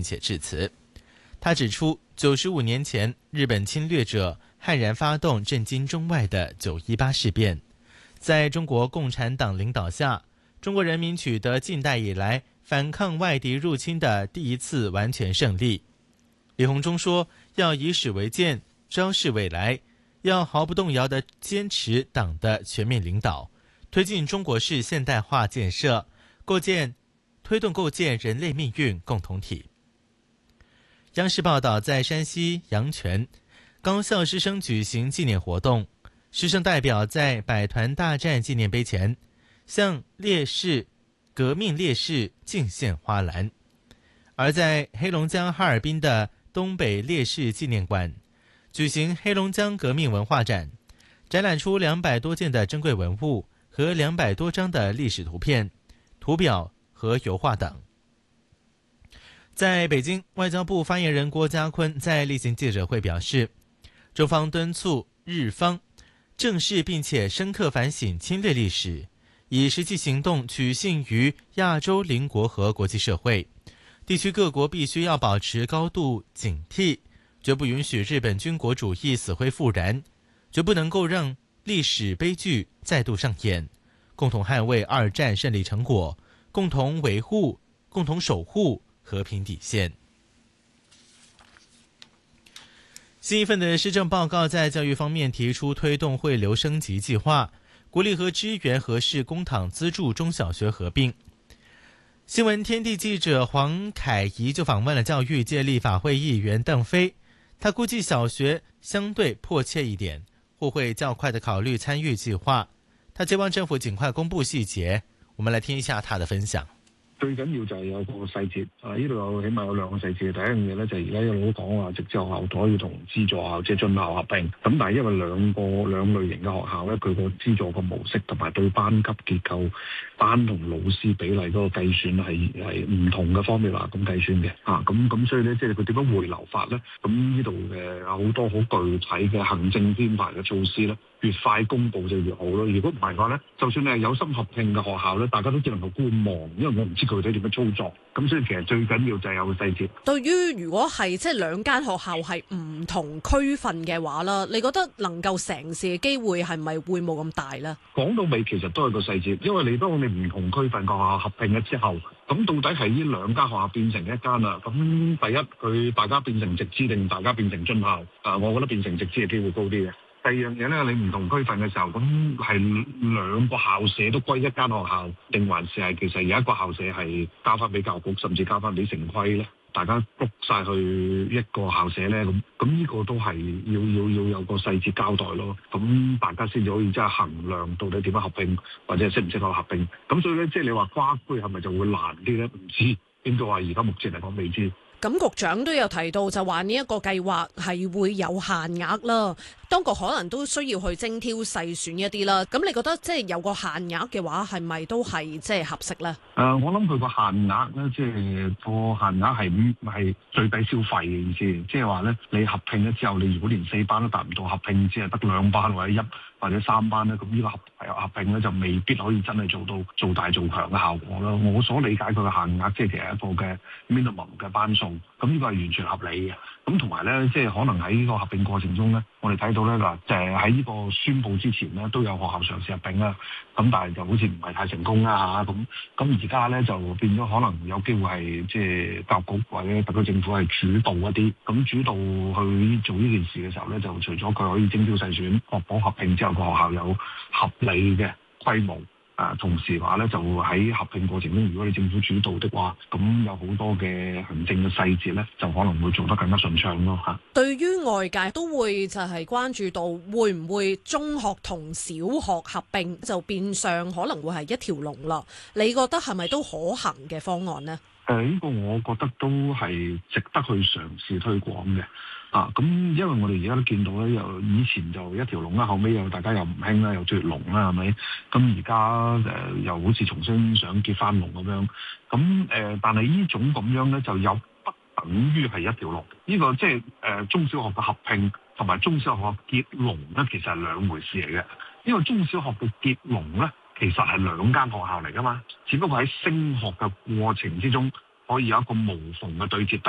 并且致辞。他指出，95年前日本侵略者悍然发动震惊中外的918事变，在中国共产党领导下，中国人民取得近代以来反抗外敌入侵的第一次完全胜利。李鸿忠说，要以史为鉴，昭示未来，要毫不动摇地坚持党的全面领导，推进中国式现代化建设，推动构建人类命运共同体。央视报道，在山西阳泉，高校师生举行纪念活动，师生代表在百团大战纪念碑前向革命烈士敬献花篮。而在黑龙江哈尔滨的东北烈士纪念馆举行黑龙江革命文化展，展览出200多件的珍贵文物和200多张的历史图片、图表和油画等。在北京，外交部发言人郭家坤在例行记者会表示，中方敦促日方正视并且深刻反省侵略历史，以实际行动取信于亚洲邻国和国际社会，地区各国必须要保持高度警惕，绝不允许日本军国主义死灰复燃，绝不能够让历史悲剧再度上演，共同捍卫2战胜利成果，共同守护和平底线。新一份的施政报告在教育方面提出推动汇流升级计划，鼓励和支援合适公帑资助中小学合并。新闻天地记者黄凯怡就访问了教育界立法会议员邓飞，他估计小学相对迫切一点，或会较快的考虑参与计划。他希望政府尽快公布細節。我們來聽一下他的分享。 最緊要就係有個細節呢度起碼有兩個細節。第一樣嘢咧就係而家一路都講話直資學校可以同資助學校即係津校合併。咁但係因為兩類型嘅學校咧，佢個資助個模式同埋對班級結構、班同老師比例嗰個計算係唔同嘅方面啦，咁計算嘅咁所以咧即係佢點樣回流法咧？咁呢度有好多好具體嘅行政編排嘅措施咧，越快公佈就越好咯。如果唔係嘅話咧，就算你係有心合併嘅學校咧，大家都只能夠觀望，因為我唔知具體點樣操作。咁所以其實最緊要就係有個細節。 對於如果係即係兩間學校係唔同區份嘅話啦，你覺得能夠成事嘅機會係咪會冇咁大咧？講到尾其實都係個細節，因為當你唔同區份嘅學校合併咗之後，咁到底係呢兩間學校變成一間啦。咁第一佢大家變成直資定大家變成津校？我覺得變成直資嘅機會高啲嘅。第二樣嘢咧，你唔同區份嘅時候，咁係兩個校舍都歸一間學校，定還是係其實有一個校舍係交翻俾教育局，甚至交翻俾城規咧？大家篤晒去一個校舍咧，咁呢個都係要有個細節交代咯。咁大家先至可以即係衡量到底點樣合併，或者適唔適合合併。咁所以咧，即係你話跨區係咪就會難啲咧？唔知，應該話而家目前嚟講未知。 咁局長都有提到，就話呢一個計劃係會有限額啦，當局可能都需要去精挑細選一啲啦。咁你覺得即係有個限額嘅話，係咪都係即係合適咧？ 我諗佢個限額咧，即係個限額係最低消費嘅意思，即係話咧，你合併咗之後，你如果連4班都達唔到，合併只係得2班或者1或者3班咧，咁呢個合併咧就未必可以真係做到做大做強嘅效果啦。我所理解佢嘅限額，即係其實一個嘅 minimum 嘅班數，咁呢個係完全合理嘅。咁同埋咧，即係可能喺呢個合併過程中咧，我哋睇到咧嗱，就係喺呢個宣佈之前咧，都有學校嘗試合併啦。咁但係就好似唔係太成功啦嚇。咁而家咧就變咗可能有機會係即係教育局或者特區政府係主導一啲，咁主導去做呢件事嘅時候咧，就除咗佢可以精挑細選，確保合併之後個學校有合理嘅規模。同時話咧，就喺合併過程中，如果你政府主導的話，咁有好多嘅行政嘅細節咧，就可能會做得更加順暢咯嚇。 對於外界都會就係關注到，會唔會中學同小學合併就變相可能會係一條龍啦？你覺得係咪都可行嘅方案呢？ 呢個我覺得都係值得去嘗試推廣嘅。咁因為我哋而家都見到咧，以前就一條龍啦，後尾大家又唔興啦，又脫龍啦，係咪？咁而家又好似重新想結翻龍咁樣。咁但係呢種咁樣咧，就有不等於係一條龍。呢個即係中小學嘅合併同埋中小學嘅結龍咧，其實係兩回事嚟嘅。因為中小學嘅結龍咧，其實係2間學校嚟噶嘛，只不過喺升學嘅過程之中，可以有一個無縫嘅對接。